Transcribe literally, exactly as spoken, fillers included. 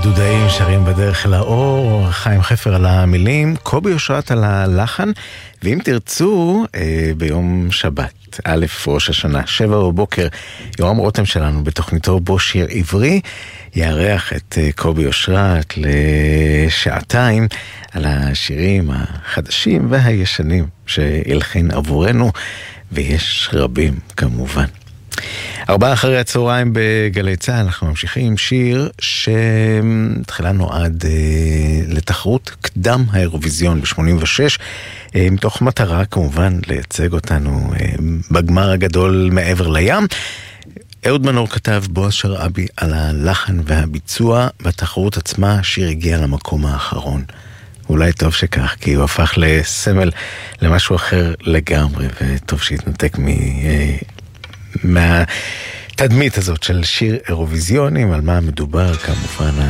דודאים שרים בדרך אל האור, חיים חפר על המילים, קובי אושרת על הלחן, ואם תרצו, ביום שבת, א' ראש השנה, שבע בבוקר, יורם רותם שלנו בתוכניתו בו שיר עברי, יארח את קובי אושרת לשעתיים על השירים החדשים והישנים שהלחין עבורנו, ויש רבים כמובן. ארבעה אחרי הצהריים בגלי צהל, אנחנו ממשיכים עם שיר שתחילה נועד אה, לתחרות קדם האירוויזיון ב-שמונים ושש, אה, מתוך מטרה כמובן לייצג אותנו אה, בגמר הגדול מעבר לים. אהוד מנור כתב, בועז שרעבי על הלחן והביצוע. בתחרות עצמה השיר הגיע למקום האחרון. אולי טוב שכך, כי הוא הפך לסמל למשהו אחר לגמרי, וטוב שהתנתק מ... אה, מהתדמית הזאת של שיר אירוויזיונים. על מה מדובר? כמובן